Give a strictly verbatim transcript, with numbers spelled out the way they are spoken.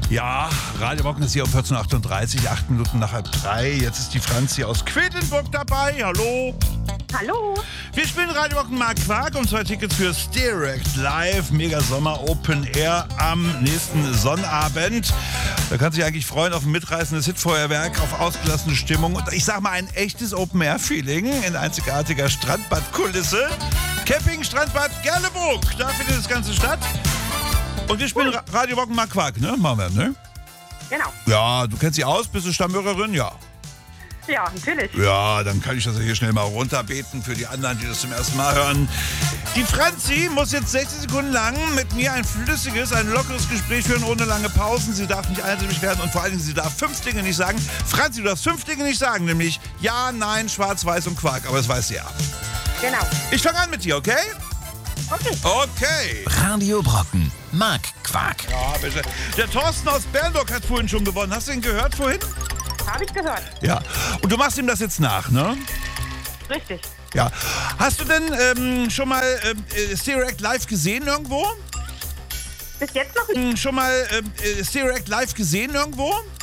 Ja, Radio Bocken ist hier um vierzehn Uhr achtunddreißig, acht Minuten nach halb drei. Jetzt ist die Franzi aus Quedlinburg dabei. Hallo. Hallo. Wir spielen Radio Bocken Mark Quark um zwei Tickets für Stereact Live, Mega Sommer Open Air am nächsten Sonnabend. Da kannst du dich eigentlich freuen auf ein mitreißendes Hitfeuerwerk, auf ausgelassene Stimmung und ich sag mal ein echtes Open Air Feeling in einzigartiger Strandbadkulisse. Camping Strandbad Gerleburg, da findet das Ganze statt. Und wir spielen Ra- Radio Bocken Mark Quark, ne? Machen wir, ne? Genau. Ja, du kennst sie aus, bist du Stammhörerin? Ja. Ja, natürlich. Ja, dann kann ich das hier schnell mal runterbeten für die anderen, die das zum ersten Mal hören. Die Franzi muss jetzt sechzig Sekunden lang mit mir ein flüssiges, ein lockeres Gespräch führen, ohne lange Pausen. Sie darf nicht einsilbig werden und vor allen Dingen, sie darf fünf Dinge nicht sagen. Franzi, du darfst fünf Dinge nicht sagen, nämlich ja, nein, schwarz, weiß und Quark. Aber das weiß sie ja. Genau. Ich fange an mit dir, okay? Okay. Okay. Radio Brocken. Mark Quark. Ja, bitte. Der Thorsten aus Bernburg hat vorhin schon gewonnen. Hast du ihn gehört vorhin? Habe ich gehört. Ja. Und du machst ihm das jetzt nach, ne? Richtig. Ja. Hast du denn ähm, schon mal ähm, äh, Stereact live gesehen irgendwo? Bis jetzt noch nicht. Hm, Schon mal ähm, äh, Stereact live gesehen irgendwo?